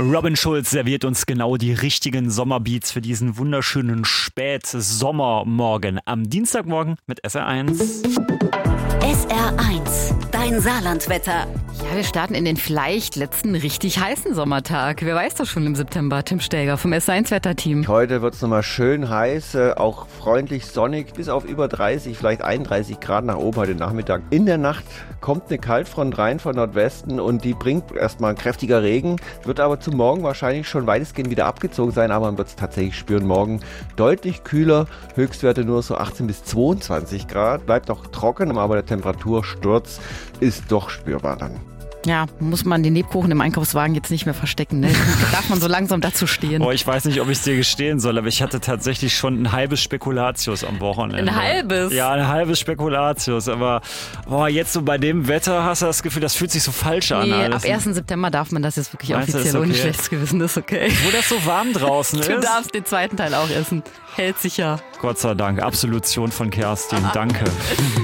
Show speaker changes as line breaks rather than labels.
Robin Schulz serviert uns genau die richtigen Sommerbeats für diesen wunderschönen Spätsommermorgen am Dienstagmorgen mit SR1.
SR1, dein Saarlandwetter.
Ja, wir starten in den vielleicht letzten richtig heißen Sommertag. Wer weiß das schon im September? Tim Stäger vom SR1-Wetterteam.
Heute wird es nochmal schön heiß, auch freundlich sonnig, bis auf über 30, vielleicht 31 Grad nach oben heute Nachmittag. In der Nacht kommt eine Kaltfront rein von Nordwesten und die bringt erstmal kräftiger Regen. Wird aber zu morgen wahrscheinlich schon weitestgehend wieder abgezogen sein, aber man wird es tatsächlich spüren. Morgen deutlich kühler, Höchstwerte nur so 18 bis 22 Grad. Bleibt auch trocken, aber der Temperatursturz ist doch spürbar dann.
Ja, muss man den Lebkuchen im Einkaufswagen jetzt nicht mehr verstecken, ne? Darf man so langsam dazu stehen.
Oh, ich weiß nicht, ob ich es dir gestehen soll, aber ich hatte tatsächlich schon ein halbes Spekulatius am Wochenende.
Ein halbes?
Ja, ein halbes Spekulatius, aber jetzt so bei dem Wetter hast du das Gefühl, das fühlt sich so falsch an.
Nee,
alles.
ab 1. September darf man das jetzt wirklich
Meinst du,
offiziell
ist okay?
ohne schlechtes Gewissen, ist okay.
Wo das so warm draußen ist.
Du darfst den zweiten Teil auch essen. Hält sich ja.
Gott sei Dank, Absolution von Kerstin, danke.